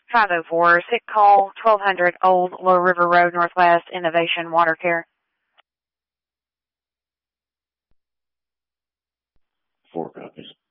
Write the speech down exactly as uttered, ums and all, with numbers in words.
five oh four, sick call, twelve hundred Old Low River Road, Northwest, Innovation Water Care. Four copies.